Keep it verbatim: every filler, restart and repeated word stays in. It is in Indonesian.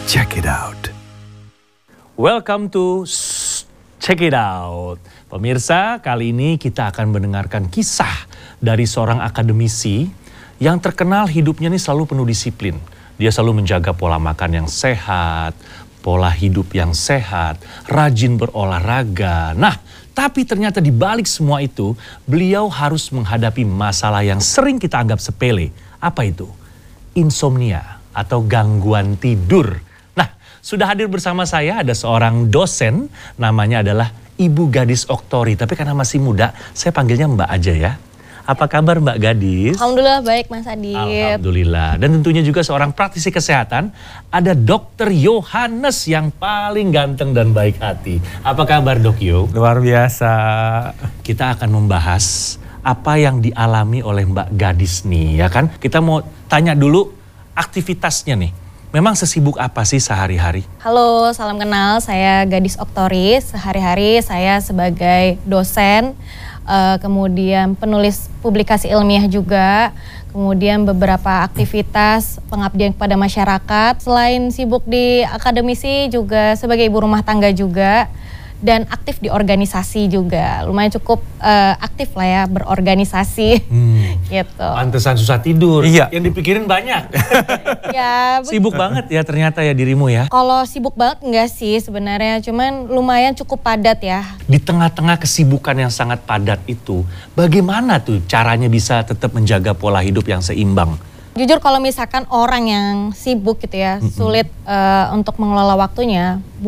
Check it out. Welcome to Check It Out. Pemirsa, kali ini kita akan mendengarkan kisah dari seorang akademisi yang terkenal hidupnya ini selalu penuh disiplin. Dia selalu menjaga pola makan yang sehat, pola hidup yang sehat, rajin berolahraga. Nah, tapi ternyata di balik semua itu, beliau harus menghadapi masalah yang sering kita anggap sepele. Apa itu? Insomnia atau gangguan tidur. Nah, sudah hadir bersama saya ada seorang dosen, namanya adalah Ibu Gadis Oktori. Tapi karena masih muda, saya panggilnya Mbak aja ya. Apa kabar Mbak Gadis? Alhamdulillah baik Mas Adit. Alhamdulillah. Dan tentunya juga seorang praktisi kesehatan, ada Dokter Yohanes yang paling ganteng dan baik hati. Apa kabar Dok Yo? Luar biasa. Kita akan membahas apa yang dialami oleh Mbak Gadis nih, ya kan? Kita mau tanya dulu aktivitasnya nih. Memang sesibuk apa sih sehari-hari? Halo, salam kenal. Saya Gadis Oktori. Sehari-hari saya sebagai dosen, uh, kemudian penulis publikasi ilmiah juga, kemudian beberapa aktivitas pengabdian kepada masyarakat. Selain sibuk di akademisi juga sebagai ibu rumah tangga juga. Dan aktif di organisasi juga, lumayan cukup uh, aktif lah ya berorganisasi, hmm. gitu. Pantesan susah tidur, iya. Yang dipikirin banyak. Ya, sibuk banget ya ternyata ya dirimu ya. Kalau sibuk banget enggak sih sebenarnya, cuman lumayan cukup padat ya. Di tengah-tengah kesibukan yang sangat padat itu, bagaimana tuh caranya bisa tetap menjaga pola hidup yang seimbang? Jujur kalau misalkan orang yang sibuk gitu ya, mm-hmm. sulit uh, untuk mengelola waktunya.